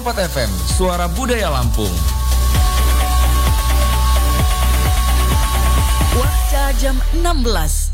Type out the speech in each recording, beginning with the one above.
104 FM, Suara Budaya Lampung. Waktu jam 16.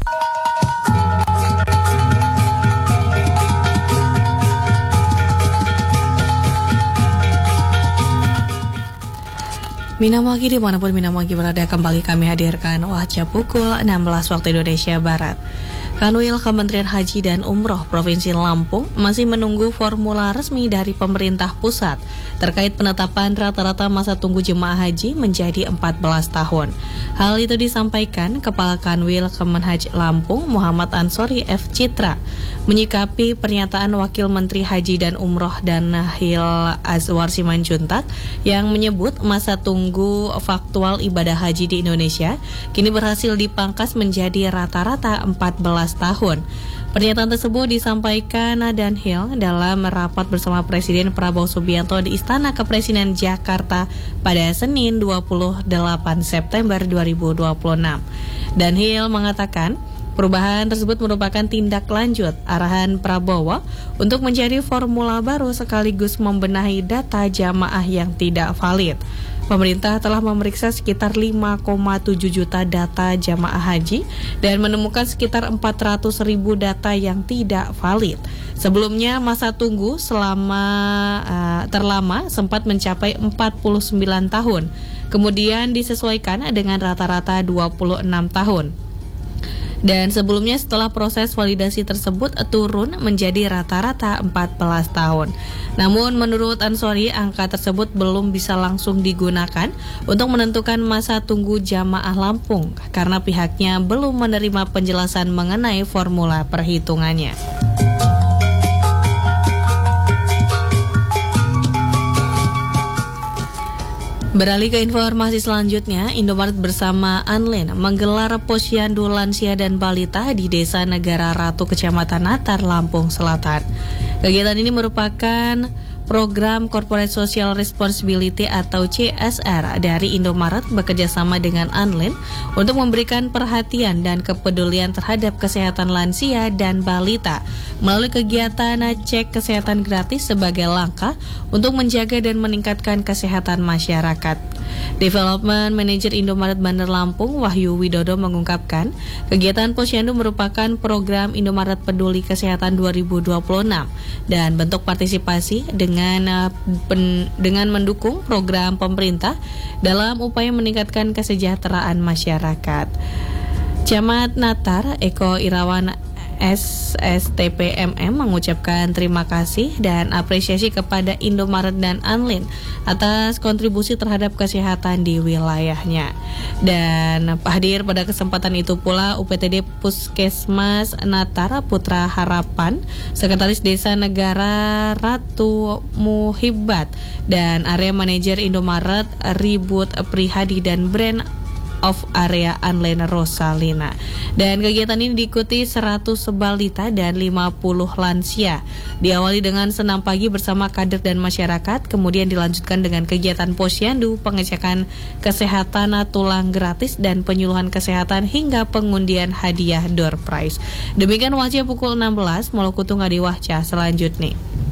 Minamaki dimanapun Minamaki berada, kembali kami hadirkan Wajah pukul 16 waktu Indonesia Barat. Kanwil Kementerian Haji dan Umroh Provinsi Lampung masih menunggu formula resmi dari pemerintah pusat terkait penetapan rata-rata masa tunggu jemaah haji menjadi 14 tahun. Hal itu disampaikan Kepala Kanwil Kemenhaj Lampung Muhammad Ansori F. Citra menyikapi pernyataan Wakil Menteri Haji dan Umroh Danahil Azwar Simanjuntak yang menyebut masa tunggu faktual ibadah haji di Indonesia kini berhasil dipangkas menjadi rata-rata 14 tahun. Pernyataan tersebut disampaikan Danhil dalam rapat bersama Presiden Prabowo Subianto di Istana Kepresidenan Jakarta pada Senin 28 September 2026. Danhil mengatakan perubahan tersebut merupakan tindak lanjut arahan Prabowo untuk mencari formula baru sekaligus membenahi data jamaah yang tidak valid. Pemerintah telah memeriksa sekitar 5,7 juta data jamaah haji dan menemukan sekitar 400.000 data yang tidak valid. Sebelumnya masa tunggu terlama sempat mencapai 49 tahun, kemudian disesuaikan dengan rata-rata 26 tahun. Dan sebelumnya setelah proses validasi tersebut turun menjadi rata-rata 14 tahun. Namun menurut Ansori, angka tersebut belum bisa langsung digunakan untuk menentukan masa tunggu jamaah Lampung karena pihaknya belum menerima penjelasan mengenai formula perhitungannya. Beralih ke informasi selanjutnya, Indomaret bersama Anlin menggelar posyandu lansia dan balita di Desa Negara Ratu, Kecamatan Natar, Lampung Selatan. Kegiatan ini merupakan program Corporate Social Responsibility atau CSR dari Indomaret bekerjasama dengan Anlin untuk memberikan perhatian dan kepedulian terhadap kesehatan lansia dan balita melalui kegiatan cek kesehatan gratis sebagai langkah untuk menjaga dan meningkatkan kesehatan masyarakat. Development Manager Indomaret Bandar Lampung Wahyu Widodo mengungkapkan, kegiatan posyandu merupakan program Indomaret Peduli Kesehatan 2026 dan bentuk partisipasi dengan mendukung program pemerintah dalam upaya meningkatkan kesejahteraan masyarakat. Camat Natar Eko Irawan SSTPMM mengucapkan terima kasih dan apresiasi kepada Indomaret dan Anlin atas kontribusi terhadap kesehatan di wilayahnya. Dan hadir pada kesempatan itu pula UPTD Puskesmas Natar Putra Harapan, Sekretaris Desa Negara Ratu Muhibat, dan Area Manajer Indomaret Ribut Prihadi dan Brand of Area Anlin Rosalina. Dan kegiatan ini diikuti 100 balita dan 50 lansia. Diawali dengan senam pagi bersama kader dan masyarakat, kemudian dilanjutkan dengan kegiatan posyandu, pengecekan kesehatan tulang gratis dan penyuluhan kesehatan hingga pengundian hadiah door prize. Demikian Wajah pukul 16, Molokutu Ngadi Wahca selanjutnya.